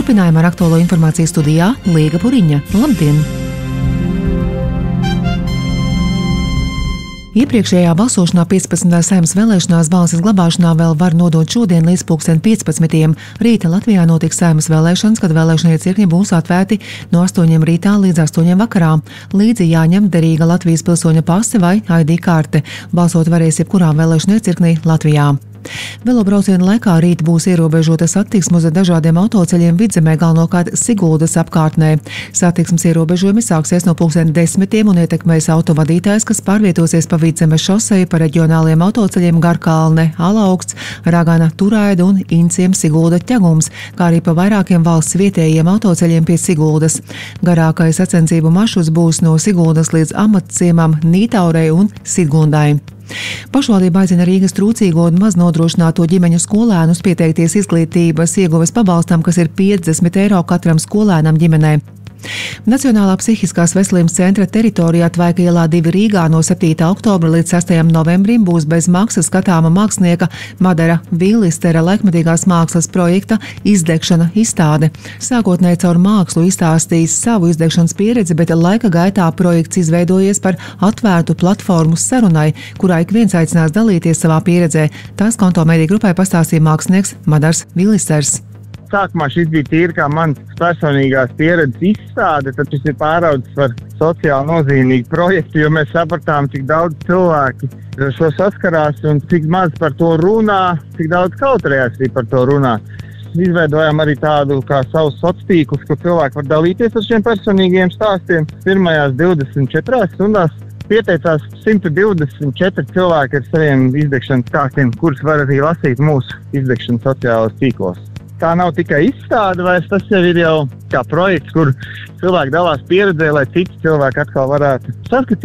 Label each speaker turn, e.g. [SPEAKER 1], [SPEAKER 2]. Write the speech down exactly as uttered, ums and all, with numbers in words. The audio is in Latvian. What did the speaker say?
[SPEAKER 1] turpinājumu ar aktuālo informāciju studijā Līga Puriņa. Labdien! Iepriekšējā balsošanā piecpadsmitajās Saeimas vēlēšanās balsis glabāšanā vēl var nodot šodien līdz pulksten piecpadsmitiem. Rīta Latvijā notiks Saeimas vēlēšanas, kad vēlēšana iecirkņi būs atvērti no astoņiem rītā līdz astoņiem vakarā. Līdzi jāņem derīga Latvijas pilsoņa pase vai I D karte. Balsot varēs jebkurā vēlēšana iecirknī Latvijā. Velobrauciena laikā rīt būs ierobežota satiksme uz dažādiem autoceļiem Vidzemē, galvenokārt Siguldas apkārtnē. Satiksmes ierobežojumi sāksies no pulksten desmitiem un ietekmēs autovadītājs, kas pārvietosies pa Vidzemes šoseju pa reģionāliem autoceļiem Garkalne, Alaugsts, Ragana, Turaida un Inciem Sigulda ķegums, kā arī pa vairākiem valsts vietējiem autoceļiem pie Siguldas. Garākais sacensību maršruts būs no Siguldas līdz Amatciemam, Nītaurei un Sigundai. Pašvaldība aicina Rīgas trūcīgo un maz nodrošināto ģimeņu skolēnus pieteikties izglītības ieguves pabalstam, kas ir piecdesmit eiro katram skolēnam ģimenei. Nacionālā psihiskās veselības centra teritorijā Tvaika ielā divi Rīgā no septītā oktobra līdz sestajam novembrim būs bez maksas skatāma mākslinieka Madara Vīlistera laikmetīgās mākslas projekta Izdegšana izstāde. Sākotnēji caur mākslu izstāstījis savu izdegšanas pieredzi, bet laika gaitā projekts izveidojies par atvērtu platformu sarunai, kurā ik viens aicinās dalīties savā pieredzē. Tās konto mediju grupai pastāstīja mākslinieks Madars Vīlisters.
[SPEAKER 2] Sākumā šis bija tīri kā mans personīgās pieredzes izstāde, tad šis ir pāraudzis par sociāli nozīmīgu projektu, jo mēs sapratām, cik daudz cilvēki ar šo saskarās un cik maz par to runā, cik daudz kautrējās arī par to runā. Izveidojām arī tādu kā savu sociāltīklus, kur cilvēki var dalīties ar šiem personīgiem stāstiem. Pirmajās divdesmit četrās stundās pieteicās simt divdesmit četri cilvēki ar saviem izdegšanas stāstiem, kurus var arī lasīt mūsu izdegšanas sociālajos tīklos. Tā nav tikai izstāde, vairs tas jau ir jau kā projekts, kur cilvēki dalās pieredzē, lai citi cilvēki atkal varētu saskatīt.